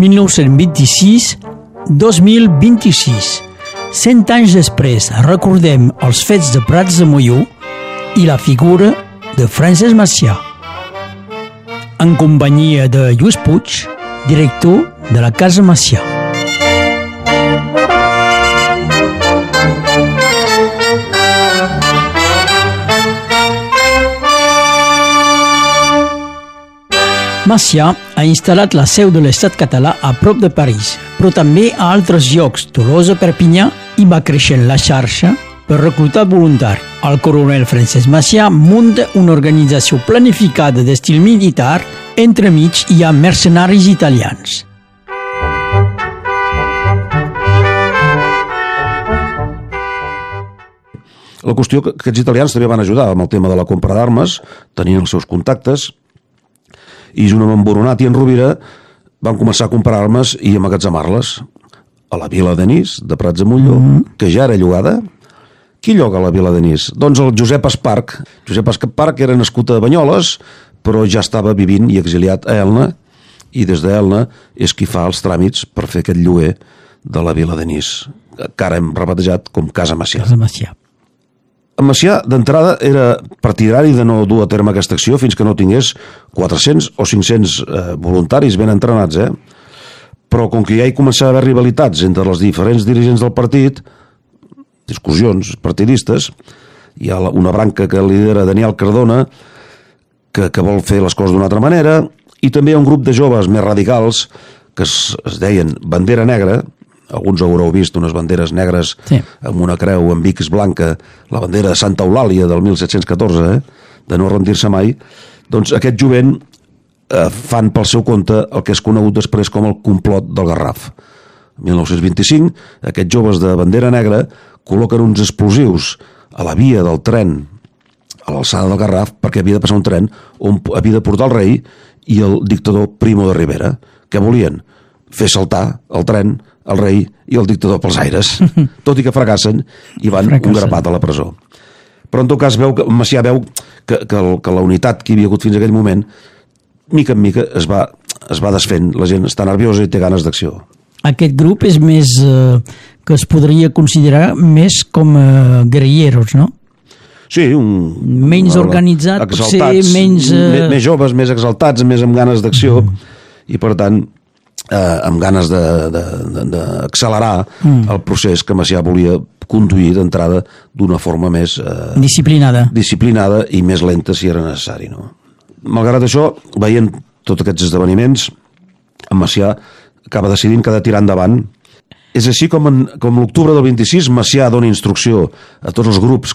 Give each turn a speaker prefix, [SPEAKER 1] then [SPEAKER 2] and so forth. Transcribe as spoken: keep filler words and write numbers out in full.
[SPEAKER 1] mil nou-cents vint-i-sis a dos mil vint-i-sis. Cent anys després recordem els fets de Prats de Molló i la figura de Francesc Macià, en companyia de Lluís Puig, director de la Casa Macià. Macià ha instal·lat la seu de l'Estat català a prop de París, però també a altres llocs, Tolosa, Perpinyà, i va creixent la xarxa per reclutar voluntaris. El coronel Francesc Macià munta una organització planificada d'estil militar. Entremig hi ha mercenaris italians.
[SPEAKER 2] La qüestió que aquests italians també van ajudar amb el tema de la compra d'armes, tenien els seus contactes, i junt amb en Boronat i en Rovira van començar a comprar armes i emmagatzemar-les a la Vila d'Enís, de Prats de Molló, mm. que ja era llogada. Qui lloga la Vila d'Enís? Doncs el Josep Esparc. Josep Esparc era nascut a Banyoles, però ja estava vivint i exiliat a Elna, i des d'Elna és qui fa els tràmits per fer aquest lloguer de la Vila d'Enís, que ara hem rebatejat com Casa Macià.
[SPEAKER 1] Casa Macià.
[SPEAKER 2] En Macià, d'entrada, era partidari de no dur a terme aquesta acció fins que no tingués quatre-cents o cinc-cents eh, voluntaris ben entrenats, eh? Però com que ja hi començava a haver rivalitats entre els diferents dirigents del partit, discussions partidistes, hi ha una branca que lidera Daniel Cardona, que, que vol fer les coses d'una altra manera, i també hi ha un grup de joves més radicals que es, es deien Bandera Negra. Alguns haureu vist unes banderes negres, sí, amb una creu amb X blanca, la bandera de Santa Eulàlia del mil set-cents catorze, eh? de no rendir-se mai. Doncs aquest jovent eh, fan pel seu compte el que és conegut després com el complot del Garraf. En mil nou-cents vint-i-cinc, aquests joves de Bandera Negra col·loquen uns explosius a la via del tren, a l'alçada del Garraf, perquè havia de passar un tren on havia de portar el rei i el dictador Primo de Rivera. Què volien? Fer saltar el tren, el rei i el dictador pels aires, tot i que fracassen i van fracassen. Un grapat a la presó. Però en tot cas veu que Macià veu que, que, el, que la unitat que hi havia hagut fins a aquell moment, mica en mica es va, es va desfent, la gent està nerviosa i té ganes d'acció.
[SPEAKER 1] Aquest grup és més eh, que es podria considerar més com eh, guerrilleros, no?
[SPEAKER 2] Sí, un...
[SPEAKER 1] menys organitzat, potser menys... Eh...
[SPEAKER 2] més joves, més exaltats, més amb ganes d'acció, mm. i per tant eh, amb ganes d'accelerar mm. el procés que Macià volia conduir d'entrada d'una forma més eh,
[SPEAKER 1] disciplinada.
[SPEAKER 2] disciplinada i més lenta si era necessari, no? Malgrat això, veient tots aquests esdeveniments, en Macià acaba decidint que ha de tirar endavant. És així com en com l'octubre del vint-i-sis Macià dona instrucció a tots els grups